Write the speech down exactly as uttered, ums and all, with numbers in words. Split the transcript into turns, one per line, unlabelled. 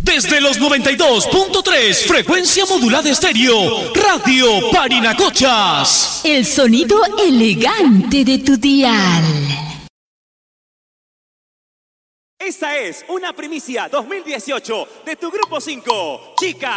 Desde los noventa y dos punto tres, frecuencia modulada estéreo, Radio Parinacochas.
El sonido elegante de tu dial.
Esta es una primicia dos mil dieciocho de tu Grupo cinco, Chica.